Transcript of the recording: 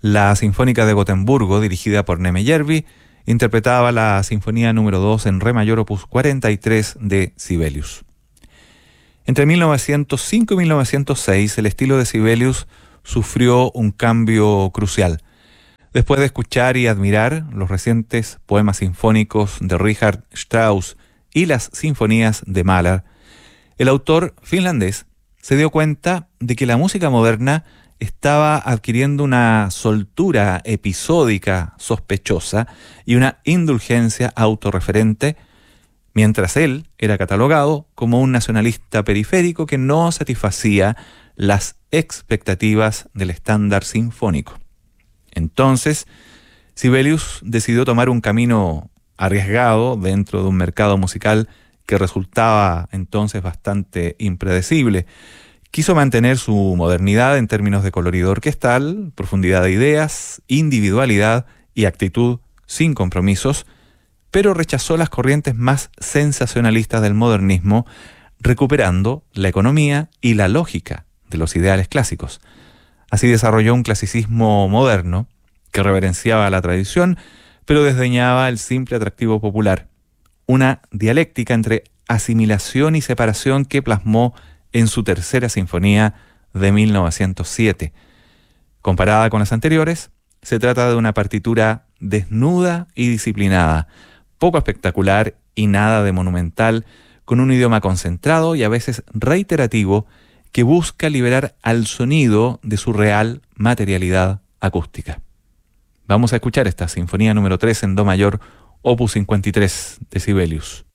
La Sinfónica de Gotemburgo, dirigida por Neme Järvi, interpretaba la Sinfonía número 2 en re mayor opus 43 de Sibelius. Entre 1905 y 1906, el estilo de Sibelius sufrió un cambio crucial. Después de escuchar y admirar los recientes poemas sinfónicos de Richard Strauss y las sinfonías de Mahler, el autor finlandés se dio cuenta de que la música moderna estaba adquiriendo una soltura episódica sospechosa y una indulgencia autorreferente, mientras él era catalogado como un nacionalista periférico que no satisfacía las expectativas del estándar sinfónico. Entonces, Sibelius decidió tomar un camino arriesgado dentro de un mercado musical que resultaba entonces bastante impredecible. Quiso mantener su modernidad en términos de colorido orquestal, profundidad de ideas, individualidad y actitud sin compromisos, pero rechazó las corrientes más sensacionalistas del modernismo, recuperando la economía y la lógica de los ideales clásicos. Así desarrolló un clasicismo moderno que reverenciaba la tradición, pero desdeñaba el simple atractivo popular. Una dialéctica entre asimilación y separación que plasmó en su tercera sinfonía de 1907. Comparada con las anteriores, se trata de una partitura desnuda y disciplinada, poco espectacular y nada de monumental, con un idioma concentrado y a veces reiterativo que busca liberar al sonido de su real materialidad acústica. Vamos a escuchar esta sinfonía número 3 en do mayor, opus 53 de Sibelius.